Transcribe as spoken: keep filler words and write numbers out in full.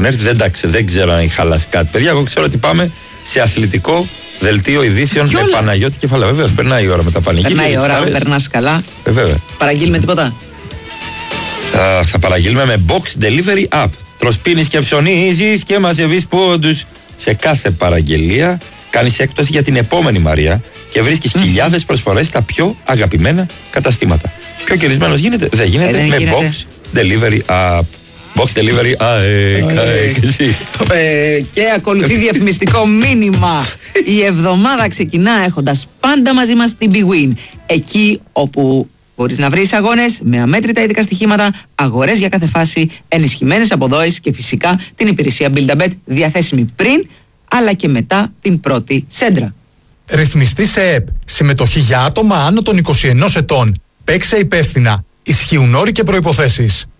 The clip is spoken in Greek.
έχουν έρθει. Δεν, τάξε, δεν ξέρω αν έχει χαλάσει κάτι. Παιδιά, εγώ ξέρω ότι πάμε σε αθλητικό δελτίο ειδήσεων με Παναγιώτη Κεφαλά. Βεβαίως, περνάει η ώρα με τα πανηγύρια. Περνάει η ώρα, περνά καλά. Βέβαια. Παραγγείλουμε τίποτα. Uh, θα παραγγείλουμε με box delivery app. Τροσπίνεις και ψωνίζεις και μαζεύεις πόντους. Σε κάθε παραγγελία κάνεις έκπτωση για την επόμενη Μαρία και βρίσκεις mm. χιλιάδες προσφορές στα πιο αγαπημένα καταστήματα. Πιο κερδισμένος γίνεται, δεν γίνεται, ε, δεν με γίνεται. Box delivery app. Box delivery, αε, καε, και εσύ. Και ακολουθεί διαφημιστικό μήνυμα. Η εβδομάδα ξεκινά έχοντας πάντα μαζί μας την Big Win. Εκεί όπου μπορείς να βρεις αγώνες με αμέτρητα ειδικά στοιχήματα, αγορές για κάθε φάση, ενισχυμένες αποδόσεις και φυσικά την υπηρεσία Build-A-Bet διαθέσιμη πριν αλλά και μετά την πρώτη σέντρα. Ρυθμιστή σε ΕΠ. Συμμετοχή για άτομα άνω των είκοσι ενός ετών. Παίξε υπεύθυνα. Ισχύουν όροι και προϋποθέσεις.